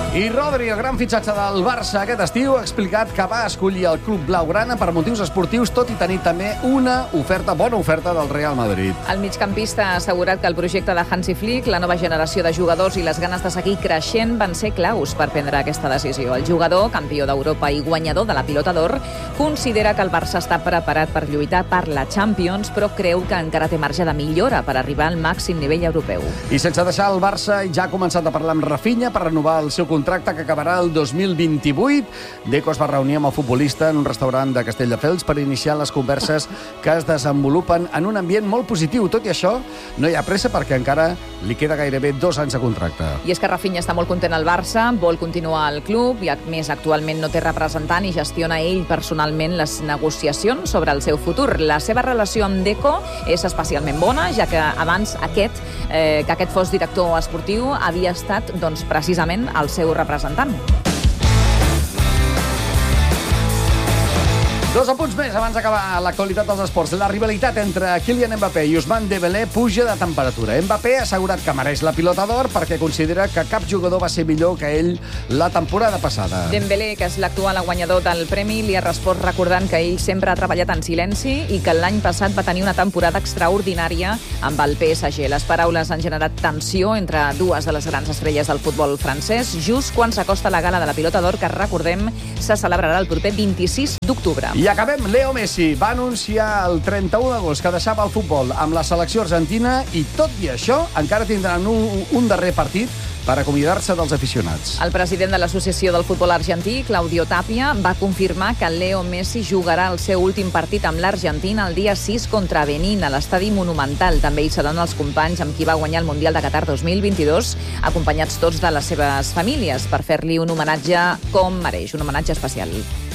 I Rodri, el gran fitxatge del Barça aquest estiu, ha explicat que va escollir el club blaugrana per motius esportius, tot i tenir també una bona oferta del Real Madrid. El migcampista ha assegurat que el projecte de Hansi Flick, la nova generació de jugadors i les ganes de seguir creixent van ser claus per prendre aquesta decisió. El jugador, campió d'Europa i guanyador de la Pilota d'Or, considera que el Barça està preparat per lluitar per la Champions, però creu que encara té marge de millora per arribar al màxim nivell europeu. I sense deixar el Barça, ja ha començat a parlar amb Rafinha per renovar el seu contracte que acabarà el 2028. Deco es va reunir amb el futbolista en un restaurant de Castelldefels per iniciar les converses que es desenvolupen en un ambient molt positiu. Tot i això, no hi ha pressa perquè encara li queda gairebé 2 anys de contracte. I és que Rafinha està molt content al Barça, vol continuar al club i, a més, actualment no té representant i gestiona ell personalment les negociacions sobre el seu futur. La seva relació amb Deco és especialment bona, ja que abans que aquest fos director esportiu havia estat, doncs, precisament el seu representant. 2 apunts més abans d'acabar l'actualitat dels esports. La rivalitat entre Kylian Mbappé i Ousmane Dembélé puja de temperatura. Mbappé ha assegurat que mereix la Pilota d'Or perquè considera que cap jugador va ser millor que ell la temporada passada. Dembélé, que és l'actual guanyador del premi, li ha respost recordant que ell sempre ha treballat en silenci i que l'any passat va tenir una temporada extraordinària amb el PSG. Les paraules han generat tensió entre dues de les grans estrelles del futbol francès, just quan s'acosta la gala de la Pilota d'Or, que, recordem, se celebrarà el proper 26 d'octubre. I acabem. Leo Messi va anunciar el 31 d'agost que deixava el futbol amb la selecció argentina i, tot i això, encara tindran un darrer partit per acomiadar-se dels aficionats. El president de l'Associació del Futbol Argentí, Claudio Tapia, va confirmar que Leo Messi jugarà el seu últim partit amb l'Argentina el dia 6 contra Benín a l'Estadi Monumental. També hi seran els companys amb qui va guanyar el Mundial de Qatar 2022, acompanyats tots de les seves famílies, per fer-li un homenatge com mereix, un homenatge especial.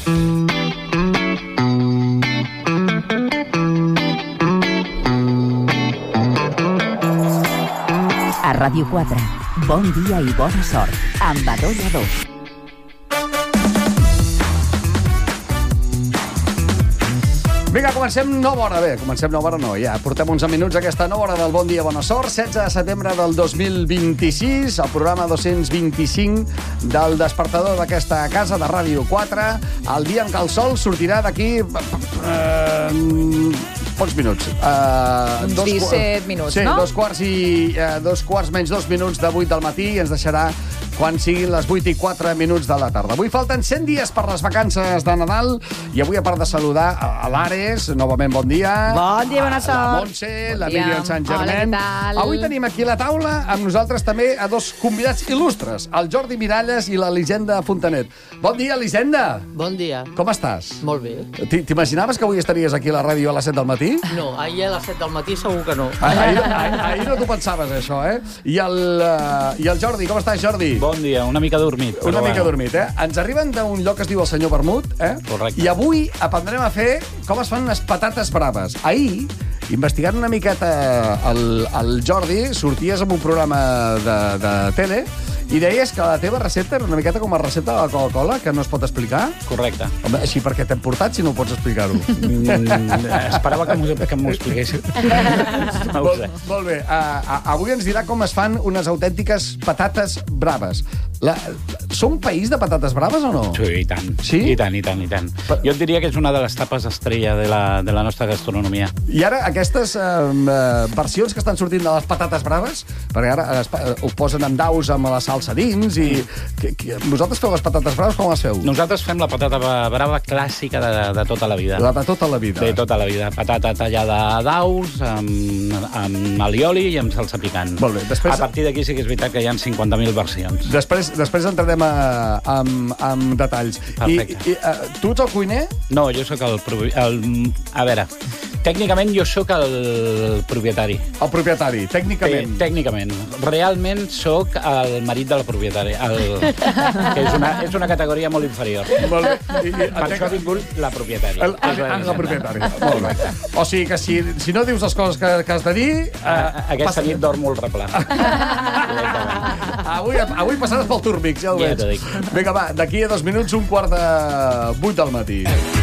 A Ràdio 4, bon dia i bona sort, amb Adolla 2. Vinga, comencem nova hora. Bé, comencem nova hora no, ja portem 11 minuts aquesta nova hora del Bon Dia, Bona Sort, 16 de setembre del 2026, el programa 225 del despertador d'aquesta casa de Ràdio 4, el dia en què el sol sortirà d'aquí pocs minuts. 17 minuts, sí, no? Sí, 2 quarts menys 2 minuts de 8 del matí i ens deixarà quan siguin les 8 i 4 minuts de la tarda. Avui falten 100 dies per les vacances de Nadal i avui, a part de saludar a l'Ares, novament bon dia. Bon dia, bona sort. La Montse, la Míriam Sant Germain. Hola, què tal? Avui tenim aquí a la taula amb nosaltres també a 2 convidats il·lustres, el Jordi Miralles i l'Elisenda Fontanet. Bon dia, Elisenda. Bon dia. Com estàs? Molt bé. T'imaginaves que avui estaries aquí a la ràdio a les 7 del matí? No, ahir a les 7 del matí segur que no. Ahir no t'ho pensaves, això, eh? I el Jordi, com estàs, Jordi? Bon dia, una mica dormit. Una mica dormit, eh? Ens arriben d'un lloc que es diu el Senyor Vermut, eh? Correcte. I avui aprendrem a fer com es fan unes patates braves. Ahir, investigant una miqueta el Jordi, sorties en un programa de tele i deies que la teva recepta era una miqueta com la recepta de la Coca-Cola, que no es pot explicar. Correcte. Home, així perquè t'hem portat si no pots explicar-ho. Esperava que m'ho expliquéssiu. No ho sé. Molt bé. Avui ens dirà com es fan unes autèntiques patates braves. Som un país de patates braves o no? Sí, i tant. Sí? I tant, i tant, i tant. Jo et diria que és una de les tapes estrella de la nostra gastronomia. I ara aquestes versions que estan sortint de les patates braves, perquè ara ho posen amb daus amb la salsa dins i... Vosaltres feu les patates braves, com les feu? Nosaltres fem la patata brava clàssica de tota la vida. La de tota la vida. De tota la vida. Patata tallada a daus, amb alioli i amb salsa picant. Molt bé. Després... A partir d'aquí sí que és veritat que hi ha 50.000 versions. Després entrarem amb detalls. Perfecte. I tu ets el cuiner? No, jo sóc a veure, tècnicament jo sóc el propietari. El propietari, tècnicament. Tècnicament. Realment sóc el marit de la propietària, que és una categoria molt inferior. Molt bé. Per això ha vingut la propietària. La propietària. Molt bé. O sigui que si no dius les coses que has de dir... Aquesta nit dormo molt replà. Avui passaràs pel Turmix, ja ho veig. Ja t'ho dic. Vinga, va, d'aquí a 2 minuts, 7:15 del matí.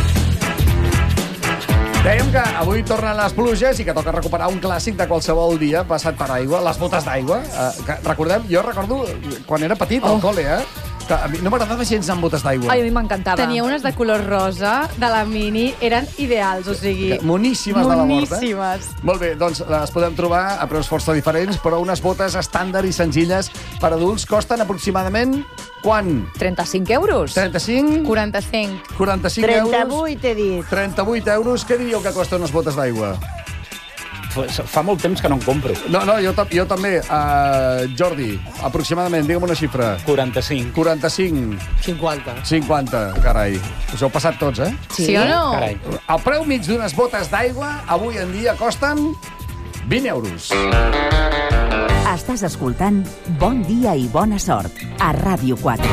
Dèiem que avui tornen les pluges i que toca recuperar un clàssic de qualsevol dia passat per aigua, les botes d'aigua. Jo recordo quan era petit al col·le, A mi no m'agradava gens amb botes d'aigua. Ai, a mi m'encantava. Tenia unes de color rosa de la Mini, eren ideals, o sigui... Moníssimes de la Mort, Moníssimes. Molt bé, doncs les podem trobar a preus força diferents, però unes botes estàndard i senzilles per adults costen aproximadament... Quan? 35 euros. 35? 45. 45 euros? 38, he dit. 38 euros. Què diríeu que costen unes botes d'aigua? Fa molt temps que no en compro. No, jo també. Jordi, aproximadament, digue'm una xifra. 45. 45. 50. 50, carai. Us heu passat tots, eh? Sí o no? Carai. El preu mig d'unes botes d'aigua avui en dia costen 20 euros. Estàs escoltant Bon dia i bona sort a Ràdio 4.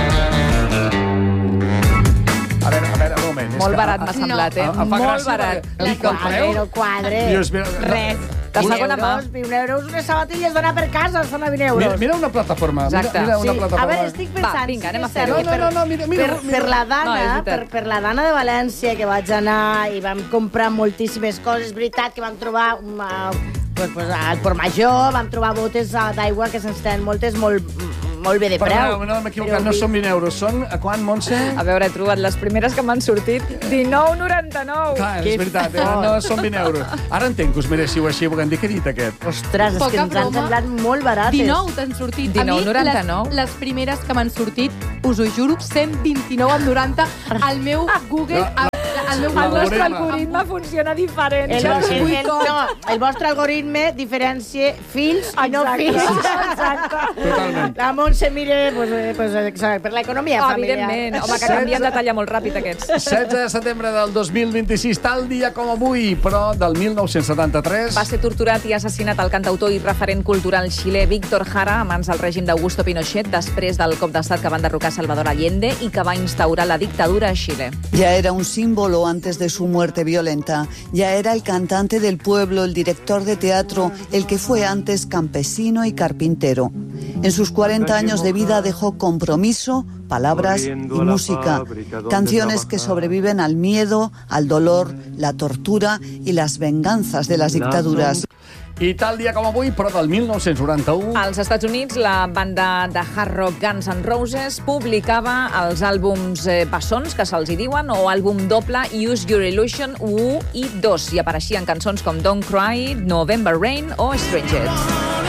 A veure, un moment. Molt barat m'ha semblat, eh? Molt barat. Dic el preu. El quadre. Dius, mira, Res. De segona mà. 20 euros, unes sabatilles d'anar per casa, són a 20 euros. Mira una plataforma. Exacte. Mira una plataforma. A veure, estic pensant... Va, vinga, anem a sí que és fer-ho. cert que No, mira. Per la No, és Dana, veritat. per la Dana de València, que vaig anar i vam comprar moltíssimes coses, és veritat que vam trobar al Port Major, vam trobar botes d'aigua que se'ns tenen moltes molt bé de preu. Perdoneu, no m'he equivocat, no són 20 euros. Són a quant, Montse? A veure, he trobat les primeres que m'han sortit. 19,99. Clar, és veritat, no són 20 euros. Ara entenc que us mereixiu així, perquè em dic, què ha dit aquest? Ostres, és que Poca ens han broma. semblat molt barates. 19 t'han sortit. 19,99. Les primeres que m'han sortit, us ho juro, 129,90. El meu Google... El meu El Google... nostre algoritme funciona diferent. El vostre algoritme diferencia fills i no fills. Exacte. Totalment. La Montse mire per l'economia familiar. Evidentment. Home, que canvien de talla molt ràpid, aquests. 16 de setembre del 2026, tal dia com avui, però del 1973. Va ser torturat i assassinat el cantautor i referent cultural xilè Víctor Jara a mans del règim d'Augusto Pinochet després del cop d'estat que van derrocar Salvador Allende i que va instaurar la dictadura a Xile. Ya era un símbolo antes de su muerte violenta. Ya era el cantante del pueblo, el director de teatro, el que fue antes campesino y carpintero. En sus 40 años de vida dejó compromiso, palabras y música. Canciones que sobreviven al miedo, al dolor, la tortura y las venganzas de las dictaduras. I tal dia com avui, però del 1991... Als Estats Units, la banda de hard rock Guns N' Roses publicava els àlbums bessons, que se'ls hi diuen, o àlbum doble Use Your Illusion 1 i 2. I apareixien cançons com Don't Cry, November Rain o Strangers.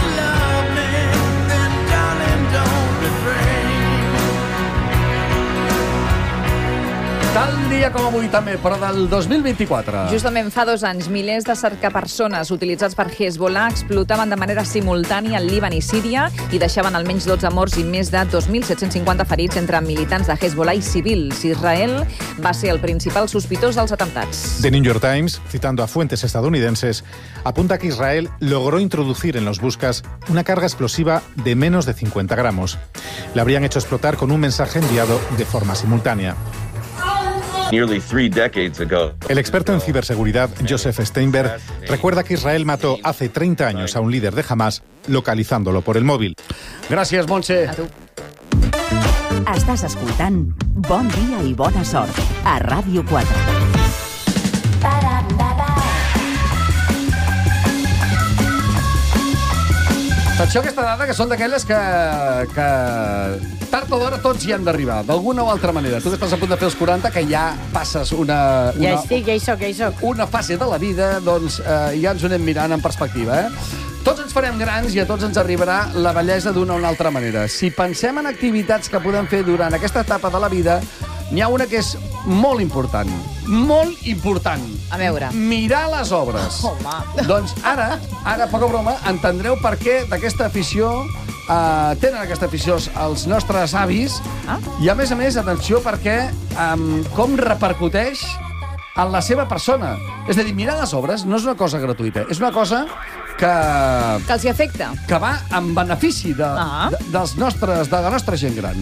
Tal dia com avui també, però del 2024. Justament fa 2 anys, milers de cercapersones utilitzats per Hezbollah explotaven de manera simultània al Líban i Síria i deixaven almenys 12 morts i més de 2.750 ferits entre militants de Hezbollah i civils. Israel va ser el principal sospitós dels atemptats. The New York Times, citando a fuentes estadounidenses, apunta que Israel logró introducir en los buscas una carga explosiva de menos de 50 gramos. La habrían hecho explotar con un mensaje enviado de forma simultánea. El experto en ciberseguridad, Joseph Steinberg, recuerda que Israel mató hace 30 años a un líder de Hamas localizándolo por el móvil. Gràcies, Montse. A tu. Estàs escoltant Bon dia i bona sort a Ràdio 4. Atenció a aquesta dada, que són d'aquelles que tard o d'hora tots hi han d'arribar, d'alguna o altra manera. Tu que estàs a punt de fer els 40, que ja passes Ja hi soc. una fase de la vida, doncs ja ens ho anem mirant en perspectiva, eh? Tots ens farem grans i a tots ens arribarà la vellesa d'una o una altra manera. Si pensem en activitats que podem fer durant aquesta etapa de la vida, n'hi ha una que és molt important. Molt important. A veure. Mirar les obres. Home. Doncs ara, poca broma, entendreu per què d'aquesta afició tenen aquesta afició els nostres avis. I, a més, atenció, perquè com repercuteix en la seva persona. És a dir, mirar les obres no és una cosa gratuïta, és una cosa que els hi afecta. Que va en benefici de la nostra gent gran.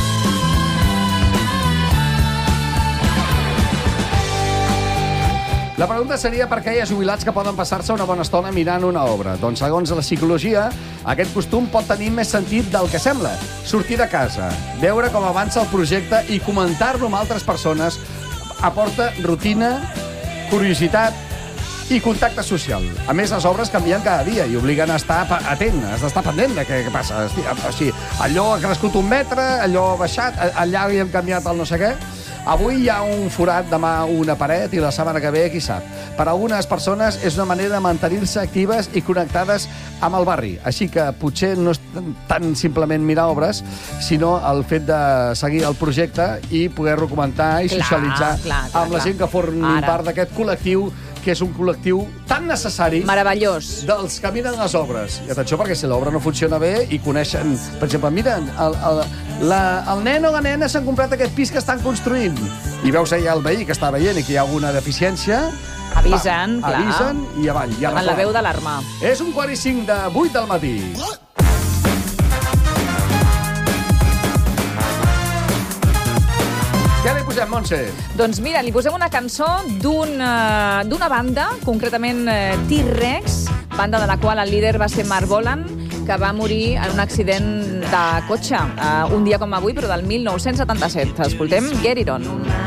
La pregunta seria per què hi ha jubilats que poden passar-se una bona estona mirant una obra. Doncs, segons la psicologia, aquest costum pot tenir més sentit del que sembla. Sortir de casa, veure com avança el projecte i comentar-lo amb altres persones aporta rutina, curiositat I contacte social. A més, les obres canvien cada dia i obliguen a estar atent, has d'estar pendent de què passa. O sigui, allò ha crescut 1 metre, allò ha baixat, allà hi hem canviat el no sé què. Avui hi ha un forat, demà una paret i la setmana que ve, qui sap. Per a algunes persones és una manera de mantenir-se actives i connectades amb el barri. Així que potser no és tan simplement mirar obres, sinó el fet de seguir el projecte i poder-lo comentar i socialitzar amb la gent que formin part d'aquest col·lectiu, que és un col·lectiu tan necessari... Meravellós. ...dels que miren les obres. I atenció, perquè si l'obra no funciona bé i coneixen... Per exemple, mira, el nen o la nena s'han comprat aquest pis que estan construint. I veus allà el veí que està veient i que hi ha alguna deficiència... Avisen, clar. Avisen i avall. Amb la veu d'alarma. És 1:45 de 8 del matí. Què li posem, Montse? Doncs mira, li posem una cançó d'una banda, concretament T-Rex, banda de la qual el líder va ser Mark Bolan, que va morir en un accident de cotxe un dia com avui, però del 1977. Escoltem Get It On.